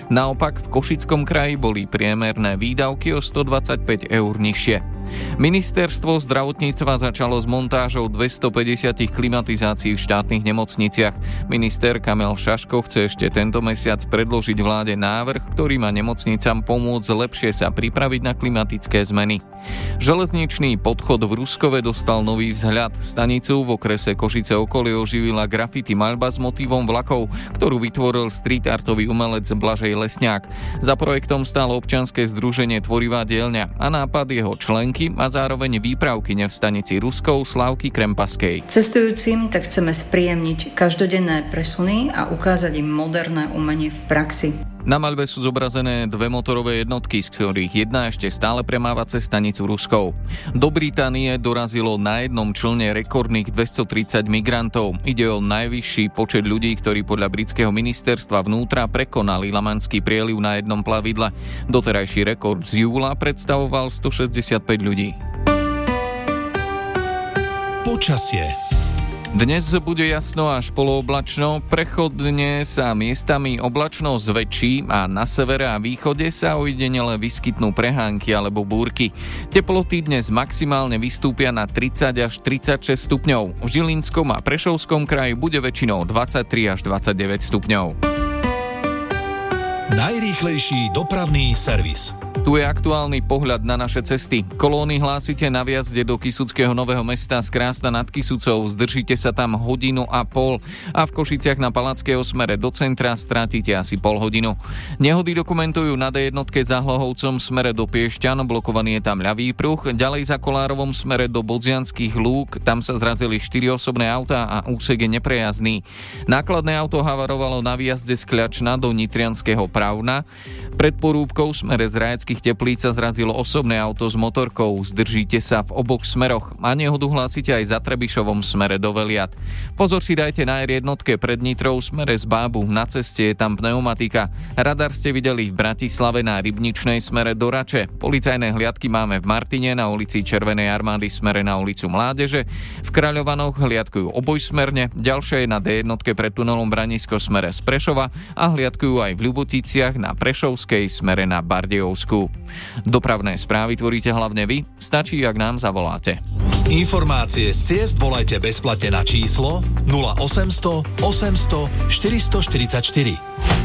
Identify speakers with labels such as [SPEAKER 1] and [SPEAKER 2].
[SPEAKER 1] Naopak v Košickom kraji boli priemerné výdavky o 125 eur nižšie. Ministerstvo zdravotníctva začalo s montážou 250 klimatizácií v štátnych nemocniciach. Minister Kamil Šaško chce ešte tento mesiac predložiť vláde návrh, ktorý má nemocnicám pomôcť lepšie sa pripraviť na klimatické zmeny. Železničný podchod v Ruskove dostal nový vzhľad. Stanicu v okrese Košice okolie oživila graffiti maľba s motívom vlakov, ktorú vytvoril street artový umelec Blažej Lesňák. Za projektom stálo občianske združenie Tvorivá dielňa a nápad jeho členky a zároveň výpravkyne v stanici Ruskov Slávky Krempaskej.
[SPEAKER 2] Cestujúcim tak chceme spríjemniť každodenné presuny a ukázať im moderné umenie v praxi.
[SPEAKER 1] Na maľbe sú zobrazené dve motorové jednotky, z ktorých jedna ešte stále premáva cez stanicu Ruskov. Do Británie dorazilo na jednom člne rekordných 230 migrantov. Ide o najvyšší počet ľudí, ktorí podľa britského ministerstva vnútra prekonali Lamanský prieliv na jednom plavidle. Doterajší rekord z júla predstavoval 165 ľudí.
[SPEAKER 3] Počasie.
[SPEAKER 1] Dnes bude jasno až polooblačno, prechodne sa miestami oblačno zväčší a na severe a východe sa ojedinele vyskytnú prehánky alebo búrky. Teploty dnes maximálne vystúpia na 30 až 36 stupňov. V Žilinskom a Prešovskom kraji bude väčšinou 23 až 29 stupňov.
[SPEAKER 3] Najrýchlejší dopravný servis.
[SPEAKER 1] Tu je aktuálny pohľad na naše cesty. Kolóny hlásite na viazde do Kysuckého Nového Mesta z Krásna nad Kysucou. Zdržíte sa tam 1,5 hodiny a v Košiciach na Palackého smere do centra strátite asi pol hodinu. Nehody dokumentujú na D1 za Hlohovcom smere do Piešťan, blokovaný je tam ľavý pruh. Ďalej za Kolárovom smere do Bodzianskych Lúk, tam sa zrazili 4 osobné autá a úsek je neprejazdný. Nákladné auto havarovalo na výjazde z Kľačna do Nitrianskeho Pravna. Pred Porúbkou smere z Rajeckých Teplíc sa zrazilo osobné auto s motorkou. Zdržíte sa v oboch smeroch a nehodu hlásite aj za Trebišovom smere do Veliat. Pozor si dajte na R1 pred Nitrou smere z Bábu. Na ceste je tam pneumatika. Radar ste videli v Bratislave na Rybničnej smere do Rače. Policajné hliadky máme v Martine na ulici Červenej armády smere na ulicu Mládeže. V Kráľovanoch hliadkujú obojsmerne. Ďalšie je na D1 pred tunelom Branisko smere z Prešova a hliadkujú aj v Ľuboticiach na Prešovskej smere na Bardejovsku. Dopravné správy tvoríte hlavne vy, stačí, ak nám zavoláte.
[SPEAKER 3] Informácie z ciest volajte bezplatne na číslo 0800 800 444.